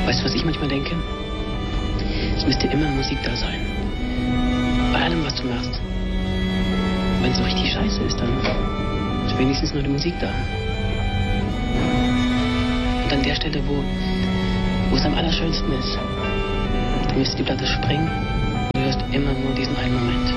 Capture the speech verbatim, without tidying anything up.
Weißt du, was ich manchmal denke? Es müsste immer Musik da sein. Bei allem, was du machst. Wenn es so richtig scheiße ist, dann ist wenigstens nur die Musik da. Und an der Stelle, wo, wo es am allerschönsten ist, dann müsste die Platte springen. Du hörst immer nur diesen einen Moment.